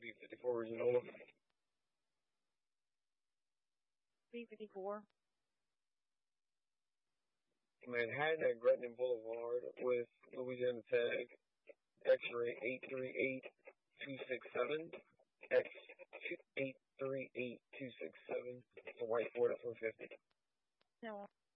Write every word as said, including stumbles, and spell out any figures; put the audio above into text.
B fifty-four Regional. B fifty-four. Manhattan at Gretna Boulevard with Louisiana tag X-ray eight three eight two six seven. X eight three eight two six seven. It's a white Ford at four fifty. No.